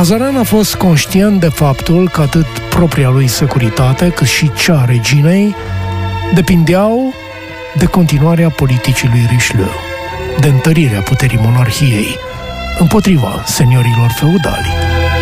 Mazarin a fost conștient de faptul că atât propria lui securitate, cât și cea a reginei depindeau de continuarea politicii lui Richelieu, de întărirea puterii monarhiei împotriva seniorilor feudali.